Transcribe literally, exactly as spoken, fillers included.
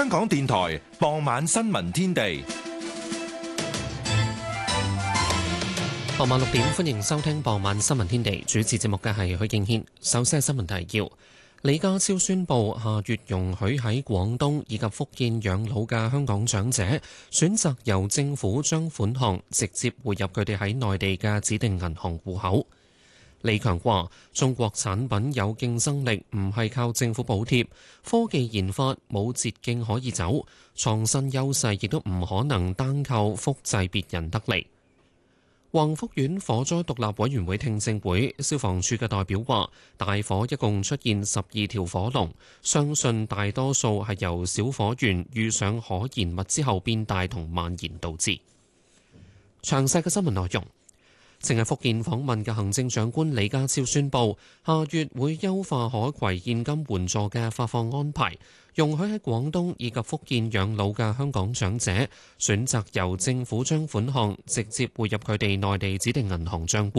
香港電台傍晚新聞天地。 傍晚六點，歡迎收聽傍晚新聞天地。主持節目嘅係許敬軒。首先係新聞提要：李家超宣布下月容許喺廣東以及福建養老嘅香港長者選擇由政府將款項直接匯入佢哋喺內地嘅指定銀行戶口。李強話：中國產品有競爭力，唔係靠政府補貼，科技研發冇捷徑可以走，創新優勢亦都唔可能單靠複製別人得嚟。宏福苑火災獨立委員會聽證會，消防處嘅代表話，大火一共出現十二條火龍，相信大多數係由小火源遇上可燃物之後變大同蔓延導致。詳細嘅新聞內容。正喺福建訪問嘅行政長官李家超宣布，下月會優化可攜現金援助嘅發放安排，容許喺廣東以及福建養老嘅香港長者選擇由政府將款項直接匯入佢哋內地指定銀行帳戶。